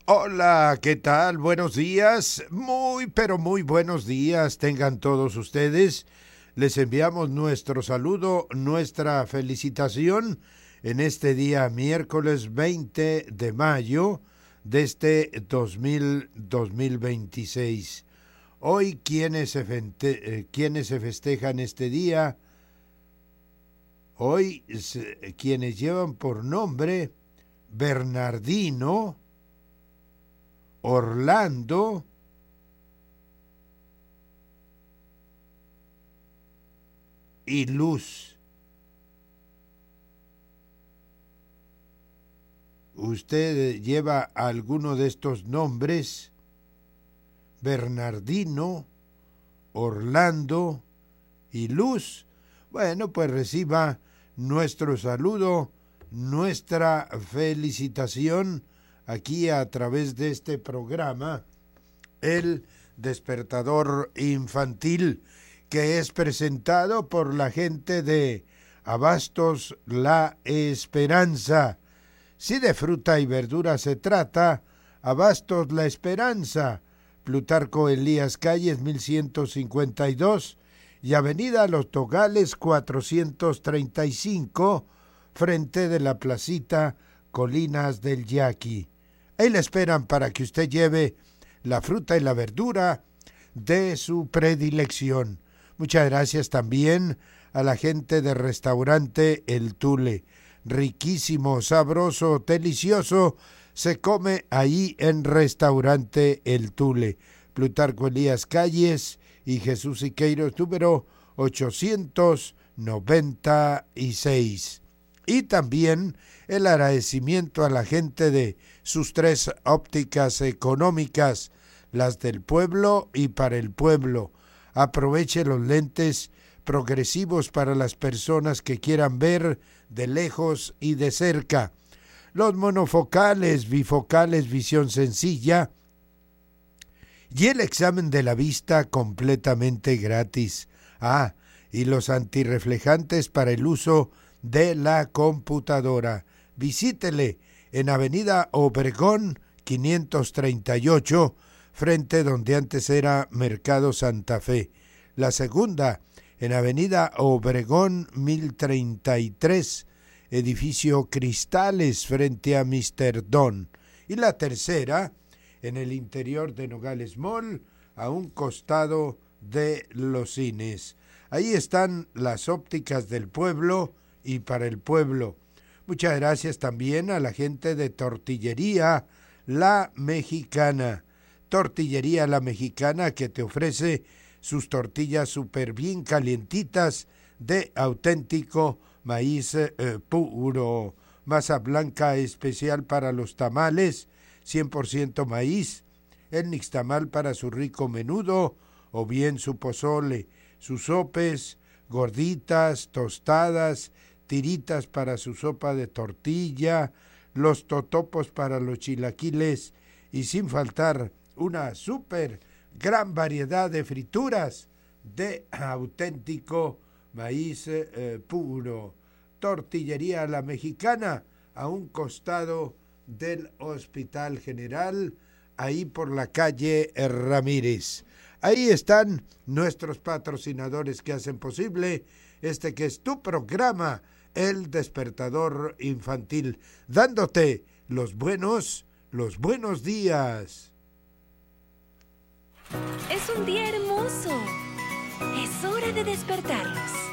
Hola, ¿qué tal? Buenos días, pero muy buenos días tengan todos ustedes. Les enviamos nuestro saludo, nuestra felicitación en este día miércoles 20 de mayo de este 2026. Hoy, ¿quiénes se festejan este día? Hoy, quienes llevan por nombre Bernardino, Orlando, y Luz. ¿Usted lleva alguno de estos nombres? Bernardino, Orlando y Luz. Bueno, pues reciba nuestro saludo, nuestra felicitación aquí a través de este programa, El Despertador Infantil, que es presentado por la gente de Abastos La Esperanza. Si de fruta y verdura se trata, Abastos La Esperanza, Plutarco Elías Calles 1152 y Avenida Los Togales 435, frente de la placita Colinas del Yaqui. Ahí le esperan para que usted lleve la fruta y la verdura de su predilección. Muchas gracias también a la gente del restaurante El Tule. Riquísimo, sabroso, delicioso se come ahí en restaurante El Tule. Plutarco Elías Calles y Jesús Siqueiros, número 896. Y también el agradecimiento a la gente de sus tres ópticas económicas, las del pueblo y para el pueblo. Aproveche los lentes progresivos para las personas que quieran ver de lejos y de cerca. Los monofocales, bifocales, visión sencilla y el examen de la vista completamente gratis. Y los antirreflejantes para el uso de la computadora. Visítele en Avenida Obregón 538, frente donde antes era Mercado Santa Fe. La segunda en Avenida Obregón 1033, edificio Cristales, frente a Mr. Don. Y la tercera en el interior de Nogales Mall, a un costado de los cines. Ahí están las ópticas del pueblo y para el pueblo. Muchas gracias también a la gente de Tortillería La Mexicana. Tortillería La Mexicana, que te ofrece sus tortillas súper bien calientitas de auténtico maíz puro. Masa blanca especial para los tamales, 100% maíz. El nixtamal para su rico menudo o bien su pozole. Sus sopes, gorditas, tostadas, tiritas para su sopa de tortilla, los totopos para los chilaquiles y sin faltar una súper gran variedad de frituras de auténtico maíz puro. Tortillería La Mexicana, a un costado del Hospital General, ahí por la calle Ramírez. Ahí están nuestros patrocinadores que hacen posible este que es tu programa, El Despertador Infantil, dándote los buenos días. Es un día hermoso. Es hora de despertarlos.